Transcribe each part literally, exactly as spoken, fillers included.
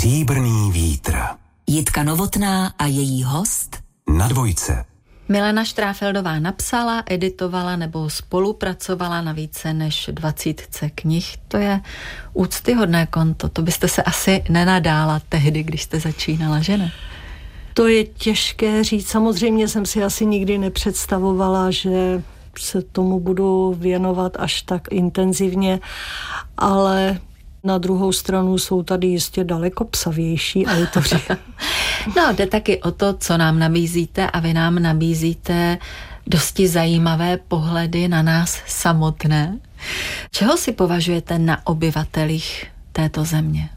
Stříbrný vítr. Jitka Novotná a její host Na dvojce. Milena Štráfeldová napsala, editovala nebo spolupracovala na více než dvacítce knih. To je úctyhodné konto. To byste se asi nenadála tehdy, když jste začínala, že ne? To je těžké říct. Samozřejmě jsem si asi nikdy nepředstavovala, že se tomu budu věnovat až tak intenzivně, ale na druhou stranu jsou tady jistě daleko psavější autoři. No, jde taky o to, co nám nabízíte, a vy nám nabízíte dosti zajímavé pohledy na nás samotné. Čeho si považujete na obyvatelích této země?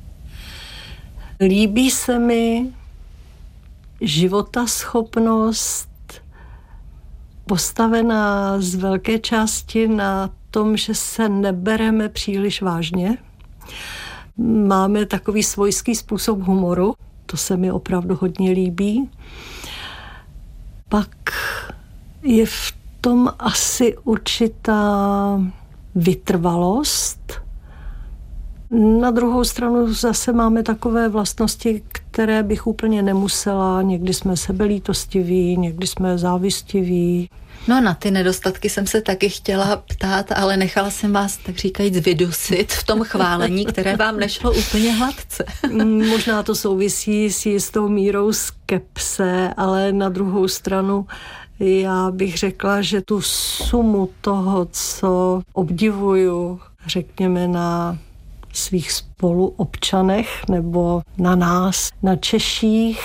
Líbí se mi životaschopnost postavená z velké části na tom, že se nebereme příliš vážně. Máme takový svojský způsob humoru, to se mi opravdu hodně líbí. Pak je v tom asi určitá vytrvalost. Na druhou stranu zase máme takové vlastnosti, které bych úplně nemusela. Někdy jsme sebelítostiví, někdy jsme závistiví. No, na ty nedostatky jsem se taky chtěla ptát, ale nechala jsem vás, tak říkajíc, vydusit v tom chválení, které vám nešlo úplně hladce. Možná to souvisí s jistou mírou skepse, ale na druhou stranu já bych řekla, že tu sumu toho, co obdivuju, řekněme, na svých spoluobčanech nebo na nás, na Češích,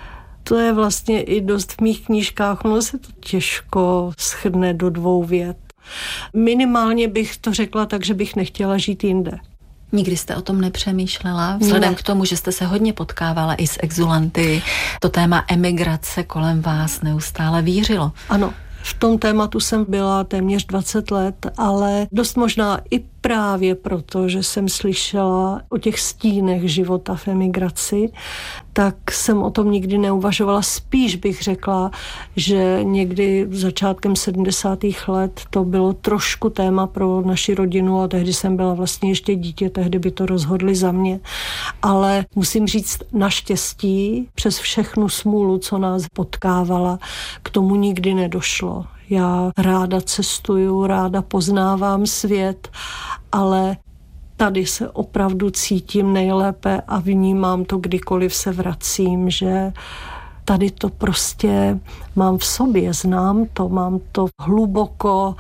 to je vlastně i dost v mých knížkách, ono se to těžko shrne do dvou vět. Minimálně bych to řekla tak, že bych nechtěla žít jinde. Nikdy jste o tom nepřemýšlela? Vzhledem ne. k tomu, že jste se hodně potkávala i s exulanty, to téma emigrace kolem vás neustále vířilo. Ano. V tom tématu jsem byla téměř dvacet let, ale dost možná i právě proto, že jsem slyšela o těch stínech života v emigraci, tak jsem o tom nikdy neuvažovala. Spíš bych řekla, že někdy začátkem sedmdesátých let to bylo trošku téma pro naši rodinu a tehdy jsem byla vlastně ještě dítě, tehdy by to rozhodli za mě. Ale musím říct, naštěstí přes všechnu smůlu, co nás potkávala, k tomu nikdy nedošlo. Já ráda cestuju, ráda poznávám svět, ale tady se opravdu cítím nejlépe a vnímám to, kdykoliv se vracím, že tady to prostě mám v sobě, znám to, mám to hluboko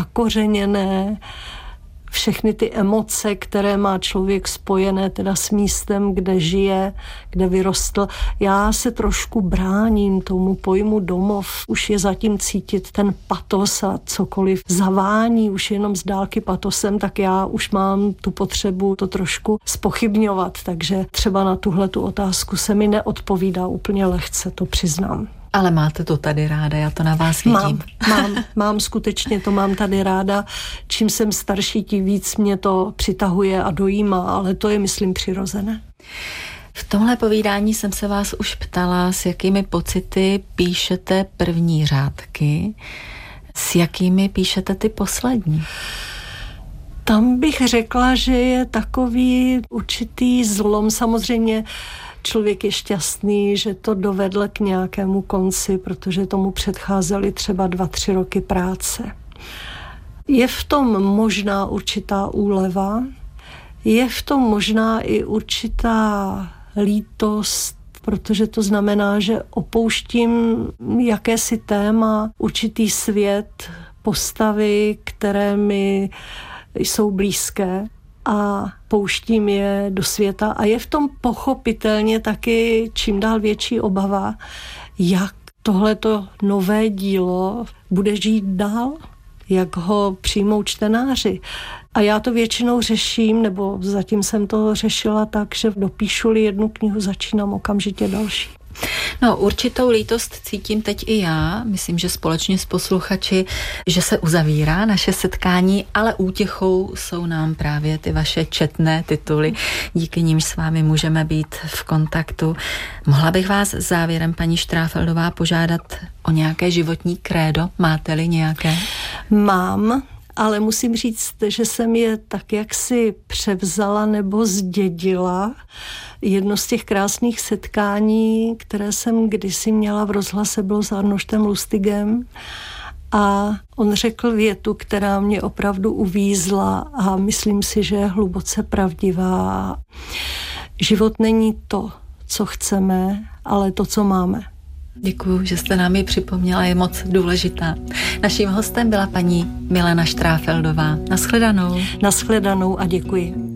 zakořeněné, všechny ty emoce, které má člověk spojené teda s místem, kde žije, kde vyrostl. Já se trošku bráním tomu pojmu domov. Už je zatím cítit ten patos a cokoliv zavání už jenom z dálky patosem, tak já už mám tu potřebu to trošku zpochybňovat. Takže třeba na tuhletu otázku se mi neodpovídá úplně lehce, to přiznám. Ale máte to tady ráda, já to na vás vidím. Mám, mám, mám skutečně, to mám tady ráda. Čím jsem starší, tím víc mě to přitahuje a dojímá, ale to je, myslím, přirozené. V tomhle povídání jsem se vás už ptala, s jakými pocity píšete první řádky, s jakými píšete ty poslední. Tam bych řekla, že je takový určitý zlom. Samozřejmě člověk je šťastný, že to dovedl k nějakému konci, protože tomu předcházely třeba dva, tři roky práce. Je v tom možná určitá úleva, je v tom možná i určitá lítost, protože to znamená, že opouštím jakési téma, určitý svět, postavy, které mi jsou blízké, a pouštím je do světa a je v tom pochopitelně taky čím dál větší obava, jak tohleto nové dílo bude žít dál, jak ho přijmou čtenáři. A já to většinou řeším, nebo zatím jsem to řešila tak, že dopíšu-li jednu knihu, začínám okamžitě další. No, určitou lítost cítím teď i já, myslím, že společně s posluchači, že se uzavírá naše setkání, ale útěchou jsou nám právě ty vaše četné tituly, díky nimž s vámi můžeme být v kontaktu. Mohla bych vás závěrem, paní Štráfeldová, požádat o nějaké životní krédo? Máte-li nějaké? Mám ale musím říct, že jsem je tak jaksi převzala nebo zdědila. Jedno z těch krásných setkání, které jsem kdysi měla v rozhlase, bylo s Arnoštem Lustigem a on řekl větu, která mě opravdu uvízla a myslím si, že je hluboce pravdivá. Život není to, co chceme, ale to, co máme. Děkuju, že jste nám ji připomněla, je moc důležitá. Naším hostem byla paní Milena Štráfeldová. Naschledanou. Naschledanou a děkuji.